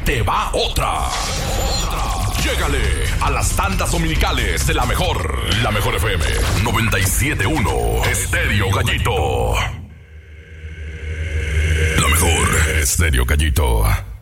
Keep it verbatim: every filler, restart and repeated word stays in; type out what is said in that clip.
te va otra. Llégale a las tandas dominicales de la mejor, la mejor F M noventa y siete punto uno, Estéreo Gallito. La mejor, Estéreo Gallito.